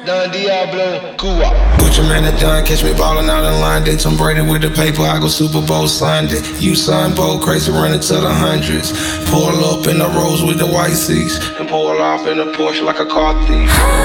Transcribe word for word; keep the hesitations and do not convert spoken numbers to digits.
Don Diablo, Cuba. Put your man at Don, catch me ballin' out in line. They Tom Brady with the paper, I go Super Bowl signed it. You sign bold, crazy running to the hundreds. Pull up in the Rolls with the white seats, and pull off in a Porsche like a car thief.